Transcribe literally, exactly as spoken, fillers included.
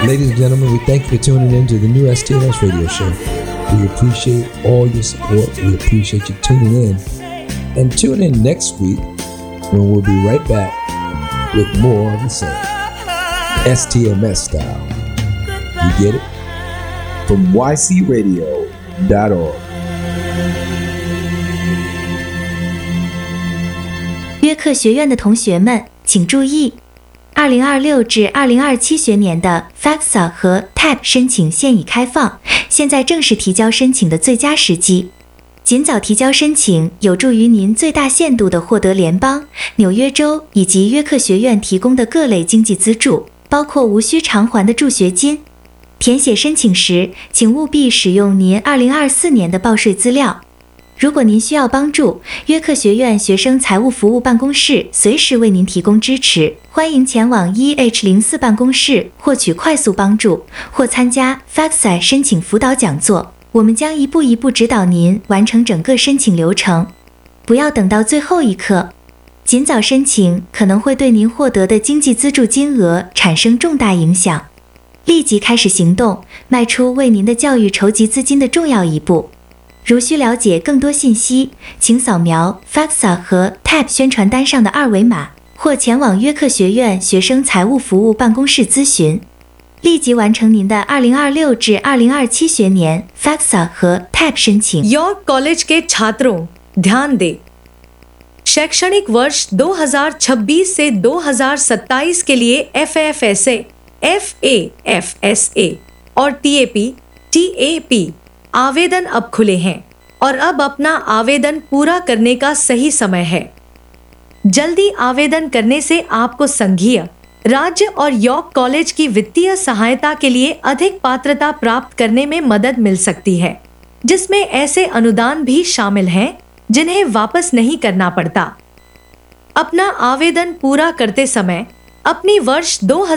Ladies and gentlemen, we thank you for tuning in to the new S T M S radio show. We appreciate all your support. We appreciate you tuning in. And tune in next week when we'll be right back with more of the same. S T M S style. You get it? From Y C radio dot org. 约克学院的同学们，请注意二零二六至二零二七学年的 FAFSA 和 T A B 申请现已开放，现在正是提交申请的最佳时机。尽早提交申请，有助于您最大限度地获得联邦、纽约州以及约克学院提供的各类经济资助，包括无需偿还的助学金。填写申请时，请务必使用您二零二四年的报税资料。如果您需要帮助，约克学院学生财务服务办公室随时为您提供支持，欢迎前往 E H 零四 办公室获取快速帮助，或参加 FAFSA 申请辅导讲座。我们将一步一步指导您完成整个申请流程。不要等到最后一刻，尽早申请可能会对您获得的经济资助金额产生重大影响。立即开始行动，迈出为您的教育筹集资金的重要一步。如需了解更多信息，请扫描 FAFSA 和 T A B 宣传单上的二维码，或前往约克学院学生财务服务办公室咨询。立即完成您的二零二六至二零二七学年 FAFSA 和 T A B 申請。 York college के छात्रों ध्यान दें, शैक्षणिक वर्ष दो हज़ार छब्बीस से दो हज़ार सत्ताईस के लिए F F S A, F A F S A और T A P, T A P आवेदन अब खुले हैं और अब अपना आवेदन पूरा करने का सही समय है। जल्दी आवेदन करने से आपको संघीय, राज्य और यॉर्क कॉलेज की वित्तीय सहायता के लिए अधिक पात्रता प्राप्त करने में मदद मिल सकती है, जिसमें ऐसे अनुदान भी शामिल हैं जिन्हें वापस नहीं करना पड़ता। अपना आवेदन पूरा करते समय अपनी वर्ष दो